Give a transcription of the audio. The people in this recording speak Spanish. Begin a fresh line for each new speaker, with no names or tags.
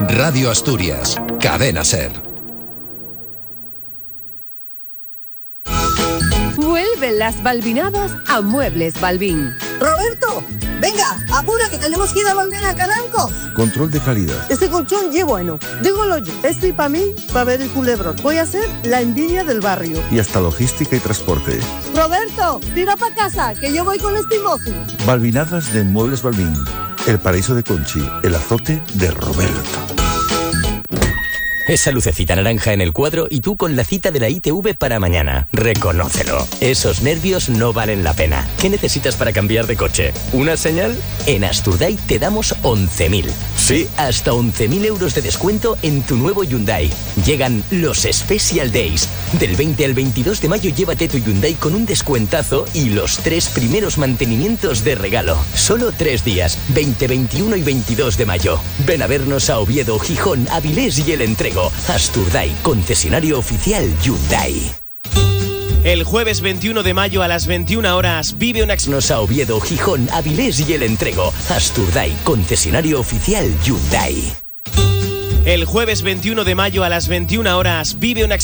Radio Asturias, Cadena SER.
Vuelven las balbinadas a Muebles Balbín.
Roberto, venga, apura que tenemos que ir a Balbín a Caranco.
Control de calidad.
Este colchón ye bueno, dígolo yo. Este para mí, para ver el culebrón. Voy a ser la envidia del barrio.
Y hasta logística y transporte.
Roberto, tira para casa, que yo voy con este mozo.
Balbinadas de Muebles Balbín. El paraíso de Conchi, el azote de Roberto.
Esa lucecita naranja en el cuadro y tú con la cita de la ITV para mañana. Reconócelo. Esos nervios no valen la pena. ¿Qué necesitas para cambiar de coche? ¿Una señal? En Asturday te damos 11.000. Sí, hasta 11.000 euros de descuento en tu nuevo Hyundai. Llegan los Special Days. Del 20 al 22 de mayo llévate tu Hyundai con un descuentazo y los 3 primeros mantenimientos de regalo. Solo 3 días, 20, 21 y 22 de mayo. Ven a vernos a Oviedo, Gijón, Avilés y El Entrego. Asturday, concesionario oficial Hyundai.
El jueves 21 de mayo a las 21 horas vive una...
Nos a Oviedo, Gijón, Avilés y El Entrego. Asturday, concesionario oficial Hyundai.
El jueves 21 de mayo a las 21 horas vive una...